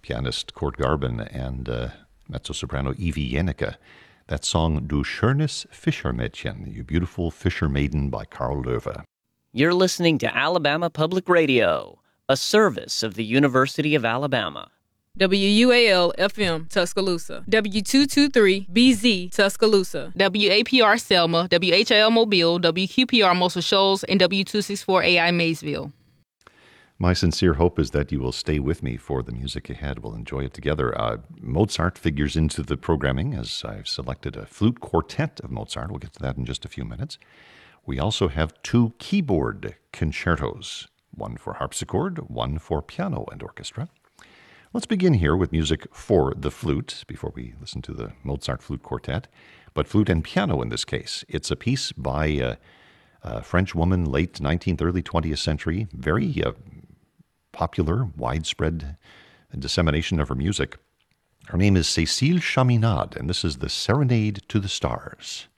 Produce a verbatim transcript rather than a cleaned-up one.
pianist Kurt Garben and uh, mezzo-soprano Evie Jenicke. That song, Du schönes Fischermädchen, You Beautiful Fisher Maiden by Karl Löwe. You're listening to Alabama Public Radio, a service of the University of Alabama. W U A L F M Tuscaloosa, W two twenty-three B Z Tuscaloosa, W A P R Selma, W H I L Mobile, W Q P R Muscle Shoals, and W two sixty-four A I Maysville. My sincere hope is that you will stay with me for the music ahead. We'll enjoy it together. Uh, Mozart figures into the programming as I've selected a flute quartet of Mozart. We'll get to that in just a few minutes. We also have two keyboard concertos, one for harpsichord, one for piano and orchestra. Let's begin here with music for the flute before we listen to the Mozart Flute Quartet, but flute and piano in this case. It's a piece by uh, a French woman, late nineteenth, early twentieth century, very uh, popular, widespread dissemination of her music. Her name is Cécile Chaminade, and this is the Serenade to the Stars.